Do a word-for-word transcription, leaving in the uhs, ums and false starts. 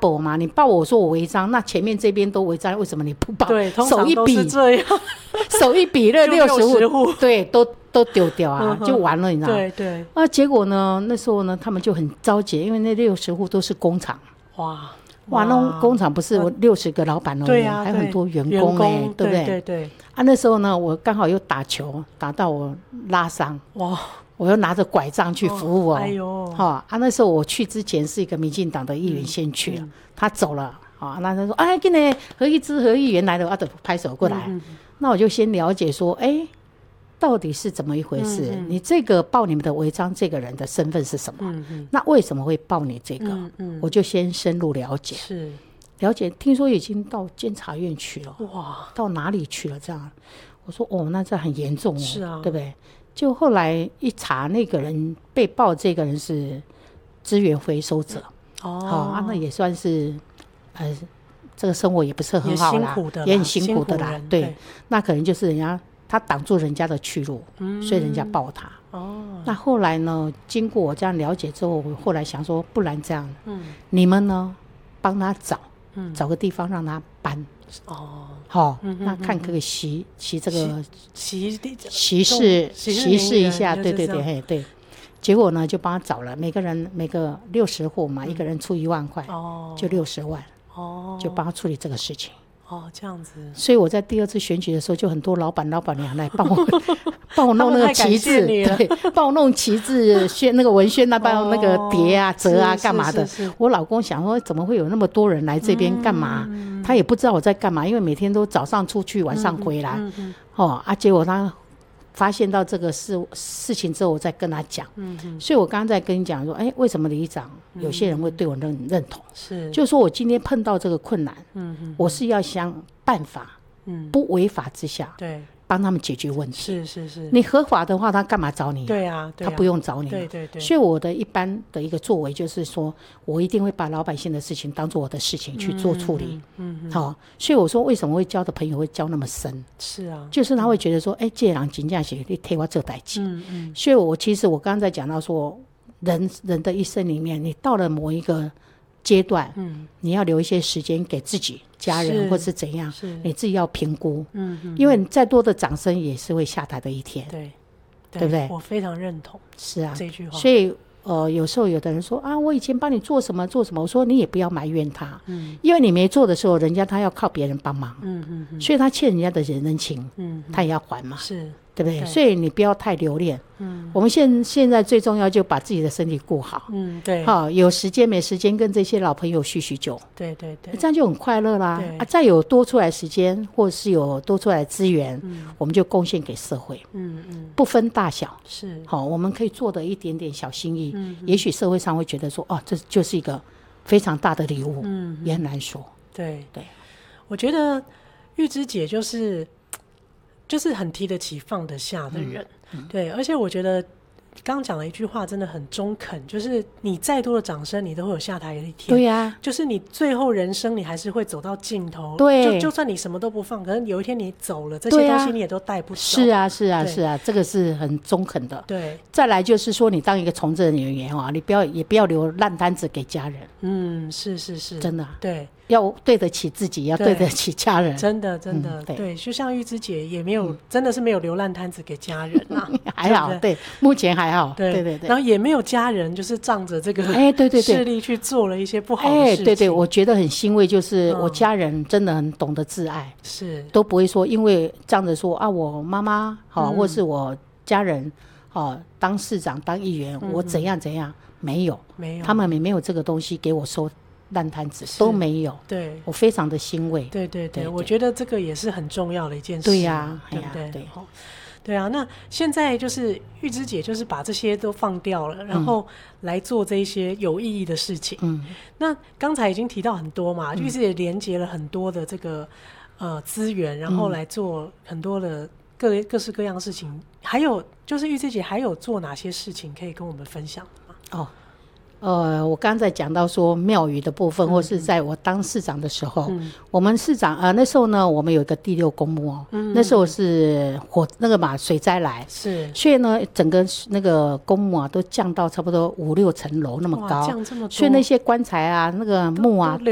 double 嘛，你报我说我违章，那前面这边都违章，为什么你不报？ 对，通常都是这样， 手一比那六十户，对，都都丢掉啊， 嗯、 就完了，你知道吗？ 对对。 啊，结果呢，那时候呢，他们就很着急，因为那六十户都是工厂， 哇。 哇，那工厂不是我六十个老板而已， 对啊， 还有很多员工哎、欸，对不对？ 对对对。 啊，那时候呢，我刚好又打球，打到我拉伤，哇，我又拿着拐杖去服务哦，哎呦，哈、啊，那时候我去之前是一个民进党的议员先去了，嗯嗯、他走了，啊，那他说，哎，今天何一枝何议员来了，我就拍手过来，嗯嗯、那我就先了解说，哎。到底是怎么一回事？嗯嗯、你这个报你们的违章这个人的身份是什么？嗯嗯、那为什么会报你这个？嗯嗯、我就先深入了解，是了解。听说已经到监察院去了，哇，到哪里去了？这样，我说哦，那这很严重哦，是啊，对不对？就后来一查，那个人被报这个人是资源回收者，哦，好、啊，那也算是呃，这个生活也不是很好啦，也, 辛苦的啦也很辛苦的啦，对，对，那可能就是人家。他挡住人家的去路，嗯、所以人家报他。哦，那后来呢？经过我这样了解之后，我后来想说，不然这样，嗯、你们呢，帮他找，嗯、找个地方让他搬。哦，好、哦，嗯、那看可以习习这个习习事习事一下，对对对，嘿对。结果呢，就帮他找了，每个人每个六十户嘛，嗯、一个人出一万块，哦，就六十万，哦，就帮他处理这个事情。 哦，这样子，所以我在第二次选举的时候，就很多老板、老板娘来帮我帮我弄那个旗帜，对，帮我弄旗帜、宣那个文宣啊，帮我那个叠啊、折啊，干嘛的？我老公想说，怎么会有那么多人来这边干嘛？嗯、他也不知道我在干嘛，因为每天都早上出去，晚上回来，嗯嗯嗯、哦啊，结果他。发现到这个事事情之后，我再跟他讲。嗯嗯，所以我刚刚在跟你讲说，哎，为什么里长有些人会对我认认同？是，就是说我今天碰到这个困难，嗯嗯，我是要想办法，嗯，不违法之下，对，帮他们解决问题。是是是，你合法的话，他干嘛找你？对啊，对啊，他不用找你。对对对。所以我的一般的一个作为就是说，我一定会把老百姓的事情当做我的事情去做处理。嗯嗯。好、哦，所以我说为什么会交的朋友会交那么深？是啊，就是他会觉得说，哎、嗯，这人真正是你替我做代志。嗯嗯。所以我其实我刚刚在讲到说，人人的一生里面，你到了某一个阶段，嗯，你要留一些时间给自己、家人，或是怎样，是你自己要评估，嗯嗯，因为你再多的掌声也是会下台的一天，对，对, 对不对？我非常认同，是啊，这句话。所以呃，有时候有的人说啊，我以前帮你做什么做什么，我说你也不要埋怨他，嗯，因为你没做的时候，人家他要靠别人帮忙，嗯嗯嗯，所以他欠人家的人情，嗯，他也要还嘛，是。对不对？对，所以你不要太留恋。嗯，我们现现在最重要就把自己的身体顾好。嗯，对。好，有时间没时间跟这些老朋友叙叙旧。对对对，这样就很快乐啦。啊，再有多出来时间，或是有多出来资源，嗯，我们就贡献给社会。嗯嗯，不分大小。是。好，我们可以做的一点点小心意，嗯，也许社会上会觉得说，哦，这就是一个非常大的礼物。嗯，也很难说。对对， 我觉得玉芝姐就是。就是很提得起放得下的人，嗯嗯、对，而且我觉得刚刚讲了一句话真的很中肯，就是你再多的掌声你都会有下台的一天，对呀、啊，就是你最后人生你还是会走到尽头，对，就就算你什么都不放，可能有一天你走了，这些东西你也都带不走，是啊是啊是啊，这个是很中肯的。对，再来就是说你当一个从政人员啊，你不要也不要留烂摊子给家人，嗯，是是是，真的、啊，对。要对得起自己，要对得起家人，真的真的、嗯、对, 对，就像玉芝姐也没有、嗯、真的是没有留烂摊子给家人啊还好， 对, 对，目前还好， 对, 对对对，然后也没有家人就是仗着这个哎对对对势力去做了一些不好的事情，哎对对，我觉得很欣慰，就是我家人真的很懂得自爱，是、嗯、都不会说因为仗着说啊我妈妈好、嗯、或是我家人好当市长当议员、嗯、我怎样怎样，没有没有，他们也没有这个东西给我收烂摊子都没有，对，我非常的欣慰。对对 对, 对, 对，我觉得这个也是很重要的一件事。对呀、啊，对不对？对, 对, 对啊。那现在就是玉芝姐，就是把这些都放掉了，然后来做这些有意义的事情。嗯，那刚才已经提到很多嘛，嗯、玉芝姐连接了很多的这个呃资源，然后来做很多的各各式各样的事情。还有就是玉芝姐还有做哪些事情可以跟我们分享吗？哦。呃，我刚才讲到说庙宇的部分，嗯、或是在我当市长的时候，嗯、我们市长呃那时候呢，我们有一个第六公墓哦，嗯、那时候是火那个嘛水灾来，是，所以呢整个那个公墓啊都降到差不多五六层楼那么高，降这么多，所以那些棺材啊那个墓啊